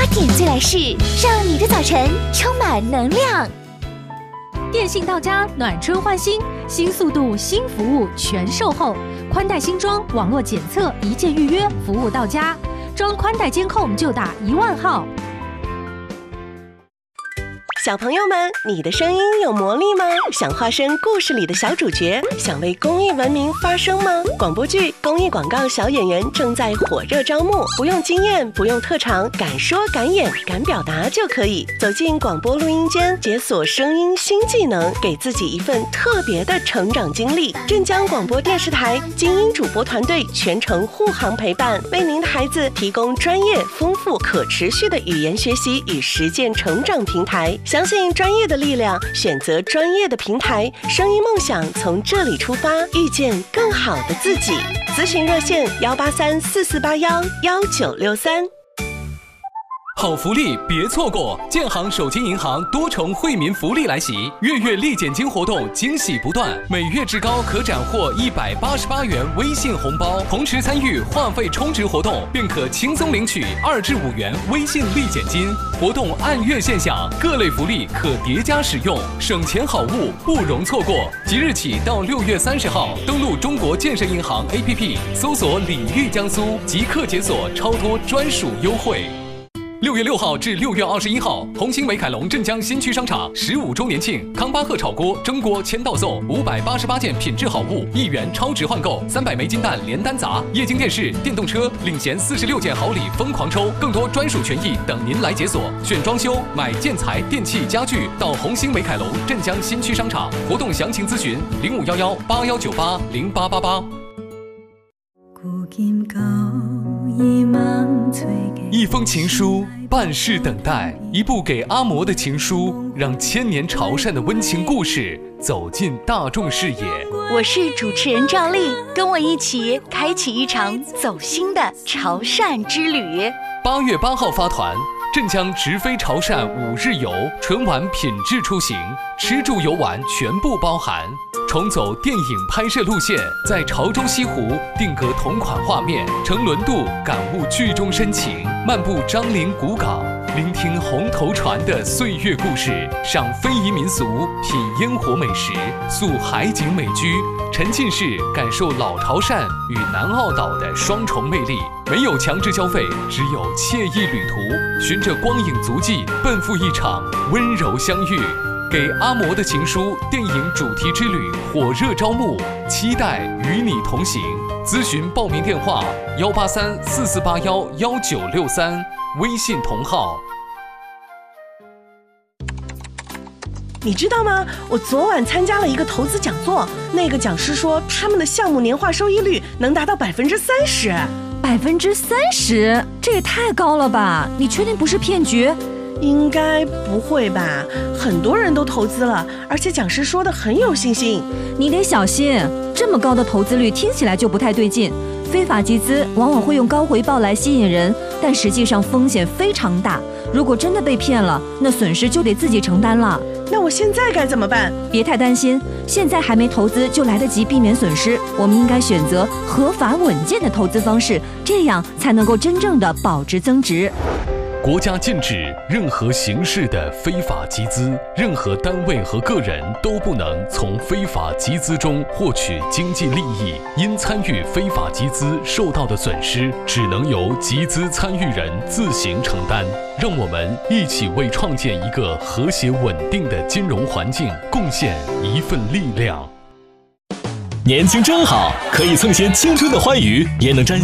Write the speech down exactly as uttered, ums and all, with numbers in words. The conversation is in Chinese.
点最来势，让你的早晨充满能量。 电信到家，暖春换新，新速度、新服务全售后，宽带新装，网络检测，一键预约，服务到家。装宽带监控就打一万号。 小朋友们，你的声音有魔力吗？想化身故事里的小主角，想为公益文明发声吗？广播剧、公益广告小演员正在火热招募，不用经验，不用特长，敢说敢演敢表达就可以。走进广播录音间，解锁声音新技能，给自己一份特别的成长经历。镇江广播电视台精英主播团队全程护航陪伴，为您的孩子提供专业、丰富、可持续的语言学习与实践成长平台。相信专业的力量，选择专业的平台，声音梦想从这里出发，遇见更好的自己。咨询热线幺八三四四八幺幺九六三。 好福利别错过！建行手机银行多重惠民福利来袭，月月立减金活动惊喜不断，每月至高可斩获一百八十八元微信红包，同时参与话费充值活动，便可轻松领取二至五元微信立减金。活动按月现享，各类福利可叠加使用，省钱好物不容错过。即日起到六月三十号，登录中国建设银行 A P P， 搜索“礼遇江苏”，即刻解锁超多专属优惠。六月六号至六月二十一号，红星美凯龙镇江新区商场十五周年庆，康巴赫炒锅、蒸锅签到送五百八十八件品质好物，一元超值换购，三百枚金蛋连单砸，液晶电视、电动车领衔四十六件好礼疯狂抽，更多专属权益等您来解锁。选装修、买建材、电器、家具，到红星美凯龙镇江新区商场。活动详情咨询零五幺幺八幺九八零八八八。一封情书，半世等待，一部给阿嬷的情书，让千年潮汕的温情故事走进大众视野。 我是主持人赵丽，跟我一起开启一场走心的潮汕之旅。 八月八号发团，镇江直飞潮汕五日游，纯玩品质出行，吃住游玩全部包含。重走电影拍摄路线，在潮州西湖定格同款画面，乘轮渡感悟剧中深情，漫步樟林古港，聆听红头船的岁月故事，赏非遗民俗，品烟火美食，溯海景美居，沉浸式感受老潮汕与南澳岛的双重魅力。没有强制消费，只有惬意旅途，循着光影足迹，奔赴一场温柔相遇。给阿嬷的情书电影主题之旅火热招募，期待与你同行。咨询报名电话幺八三四四八幺幺九六三，微信同号。 你知道吗？我昨晚参加了一个投资讲座，那个讲师说他们的项目年化收益率能达到百分之三十。 百分之三十，这也太高了吧？你确定不是骗局？ 应该不会吧，很多人都投资了，而且讲师说的很有信心。 你得小心，这么高的投资率听起来就不太对劲。非法集资往往会用高回报来吸引人，但实际上风险非常大。如果真的被骗了，那损失就得自己承担了。 那我现在该怎么办？ 别太担心，现在还没投资就来得及避免损失。我们应该选择合法稳健的投资方式，这样才能够真正的保值增值。 国家禁止任何形式的非法集资，任何单位和个人都不能从非法集资中获取经济利益。因参与非法集资受到的损失，只能由集资参与人自行承担。让我们一起为创建一个和谐稳定的金融环境贡献一份力量。 年轻真好，可以蹭些青春的欢愉，也能沾